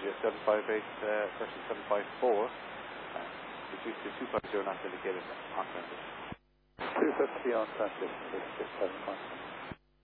758 versus 754. Reduce to 250 knots indicated on transit. 250 on transit, 667.